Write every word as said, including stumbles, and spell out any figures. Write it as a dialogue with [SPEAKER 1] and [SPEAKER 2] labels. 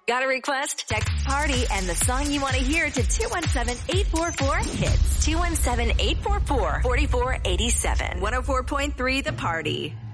[SPEAKER 1] Got a request? Text PARTY and the song you want to hear to two one seven, eight four four, hits. two one seven, eight four four, four four eight seven. one oh four point three The Party.